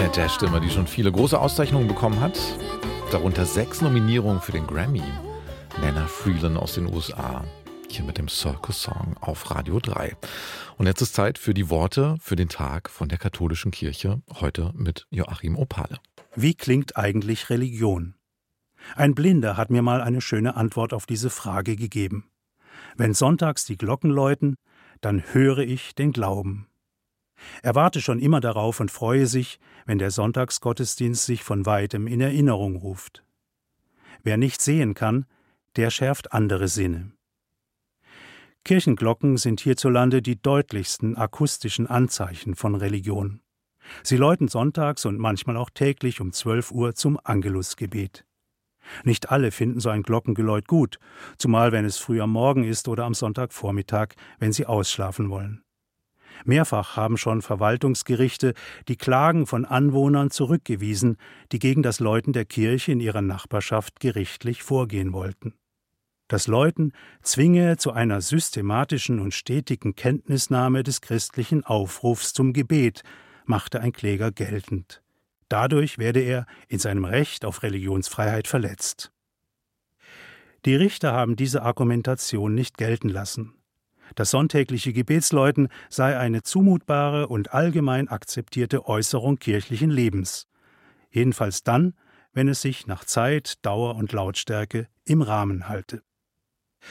Eine Jazzstimme, die schon viele große Auszeichnungen bekommen hat, darunter 6 Nominierungen für den Grammy. Nana Freeland aus den USA, hier mit dem Circus Song auf Radio 3. Und jetzt ist Zeit für die Worte für den Tag von der katholischen Kirche, heute mit Joachim Opale. Wie klingt eigentlich Religion? Ein Blinder hat mir mal eine schöne Antwort auf diese Frage gegeben. Wenn sonntags die Glocken läuten, dann höre ich den Glauben. Er warte schon immer darauf und freue sich, wenn der Sonntagsgottesdienst sich von weitem in Erinnerung ruft. Wer nicht sehen kann, der schärft andere Sinne. Kirchenglocken sind hierzulande die deutlichsten akustischen Anzeichen von Religion. Sie läuten sonntags und manchmal auch täglich um 12 Uhr zum Angelusgebet. Nicht alle finden so ein Glockengeläut gut, zumal wenn es früh am Morgen ist oder am Sonntagvormittag, wenn sie ausschlafen wollen. Mehrfach haben schon Verwaltungsgerichte die Klagen von Anwohnern zurückgewiesen, die gegen das Läuten der Kirche in ihrer Nachbarschaft gerichtlich vorgehen wollten. Das Läuten zwinge zu einer systematischen und stetigen Kenntnisnahme des christlichen Aufrufs zum Gebet, machte ein Kläger geltend. Dadurch werde er in seinem Recht auf Religionsfreiheit verletzt. Die Richter haben diese Argumentation nicht gelten lassen. Das sonntägliche Gebetsläuten sei eine zumutbare und allgemein akzeptierte Äußerung kirchlichen Lebens. Jedenfalls dann, wenn es sich nach Zeit, Dauer und Lautstärke im Rahmen halte.